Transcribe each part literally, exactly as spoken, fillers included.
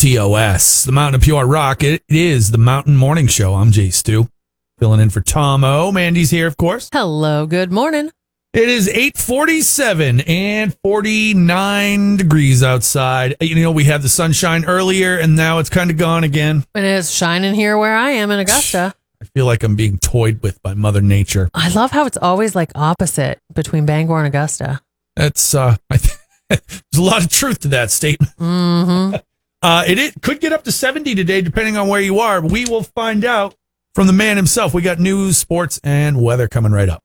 T O S, the Mountain of Pure Rock. It is the Mountain Morning Show. I'm Jay Stu, filling in for Tom O. Mandy's here, of course. Hello, good morning. It is eight forty-seven and forty-nine degrees outside. You know, we had the sunshine earlier, and now it's kind of gone again. It is shining here where I am in Augusta. I feel like I'm being toyed with by Mother Nature. I love how it's always like opposite between Bangor and Augusta. That's, uh, I think there's a lot of truth to that statement. Mm-hmm. Uh, it, it could get up to seventy today, depending on where you are. We will find out from the man himself. We got news, sports, and weather coming right up.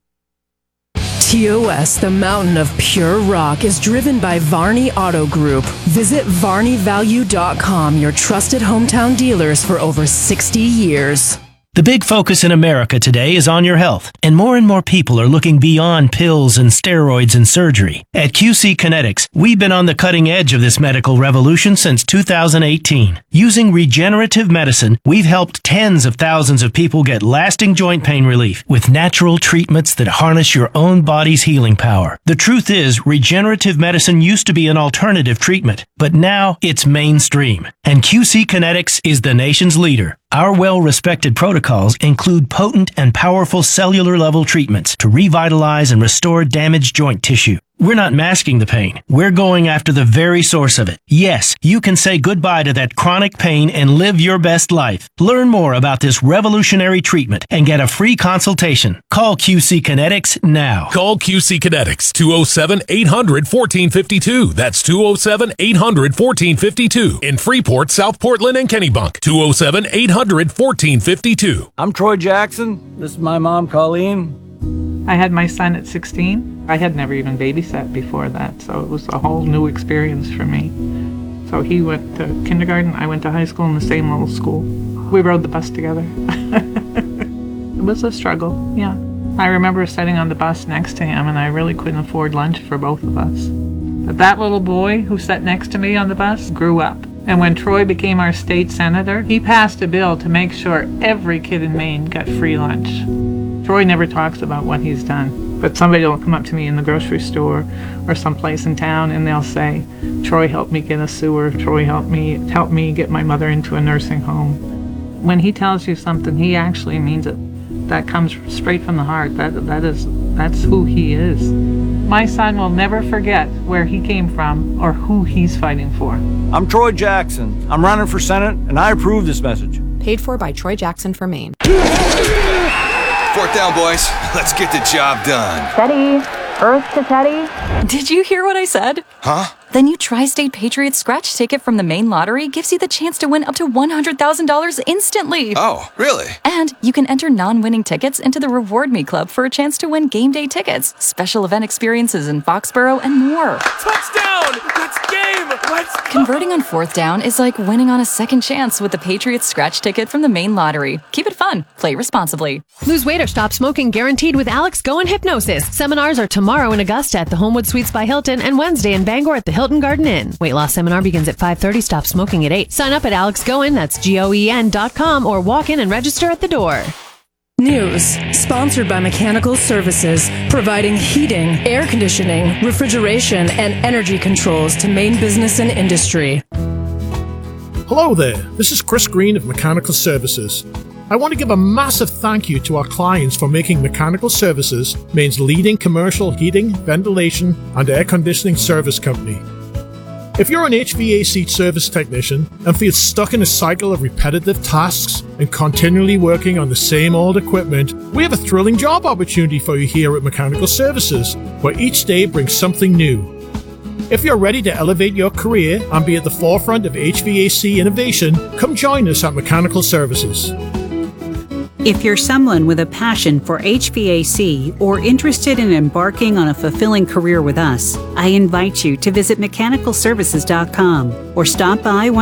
T O S, the Mountain of Pure Rock, is driven by Varney Auto Group. Visit varney value dot com, your trusted hometown dealers for over sixty years. The big focus in America today is on your health, and more and more people are looking beyond pills and steroids and surgery. At Q C Kinetics, we've been on the cutting edge of this medical revolution since two thousand eighteen. Using regenerative medicine, we've helped tens of thousands of people get lasting joint pain relief with natural treatments that harness your own body's healing power. The truth is, regenerative medicine used to be an alternative treatment, but now it's mainstream, and Q C Kinetics is the nation's leader. Our well-respected protocols include potent and powerful cellular-level treatments to revitalize and restore damaged joint tissue. We're not masking the pain. We're going after the very source of it. Yes, you can say goodbye to that chronic pain and live your best life. Learn more about this revolutionary treatment and get a free consultation. Call Q C Kinetics now. Call Q C Kinetics, two oh seven, eight hundred, fourteen fifty-two. That's two oh seven, eight hundred, fourteen fifty-two. In Freeport, South Portland, and Kennebunk, two oh seven, eight hundred, fourteen fifty-two. I'm Troy Jackson. This is my mom, Colleen. I had my son at sixteen. I had never even babysat before that, so it was a whole new experience for me. So he went to kindergarten, I went to high school in the same little school. We rode the bus together. It was a struggle, yeah. I remember sitting on the bus next to him, and I really couldn't afford lunch for both of us. But that little boy who sat next to me on the bus grew up. And when Troy became our state senator, he passed a bill to make sure every kid in Maine got free lunch. Troy never talks about what he's done, but somebody will come up to me in the grocery store or someplace in town and they'll say, Troy helped me get a sewer, Troy helped me help me get my mother into a nursing home. When he tells you something, he actually means it. That comes straight from the heart. That that is that's who he is. My son will never forget where he came from or who he's fighting for. I'm Troy Jackson. I'm running for Senate, and I approve this message. Paid for by Troy Jackson for Maine. Fourth down, boys. Let's get the job done. Teddy. Earth to Teddy. Did you hear what I said? Huh? The new Tri-State Patriots scratch ticket from the Maine Lottery gives you the chance to win up to one hundred thousand dollars instantly. Oh, really? And you can enter non-winning tickets into the Reward Me Club for a chance to win game day tickets, special event experiences in Foxborough, and more. Touchdown! It's game! Let's go! Converting on fourth down is like winning on a second chance with the Patriots scratch ticket from the Maine Lottery. Keep it fun. Play responsibly. Lose weight or stop smoking guaranteed with Alex Go and Hypnosis. Seminars are tomorrow in Augusta at the Homewood Suites by Hilton and Wednesday in Bangor at the Hilton Garden Inn. Weight loss seminar begins at five thirty. Stop smoking at eight. Sign up at Alex Goen, that's G O E N dot com, or walk in and register at the door. News, sponsored by Mechanical Services, providing heating, air conditioning, refrigeration, and energy controls to Maine business and industry. Hello there, this is Chris Green of Mechanical Services. I want to give a massive thank you to our clients for making Mechanical Services Maine's leading commercial heating, ventilation, and air conditioning service company. If you're an H V A C service technician and feel stuck in a cycle of repetitive tasks and continually working on the same old equipment, we have a thrilling job opportunity for you here at Mechanical Services, where each day brings something new. If you're ready to elevate your career and be at the forefront of H V A C innovation, come join us at Mechanical Services. If you're someone with a passion for H V A C or interested in embarking on a fulfilling career with us, I invite you to visit mechanical services dot com or stop by one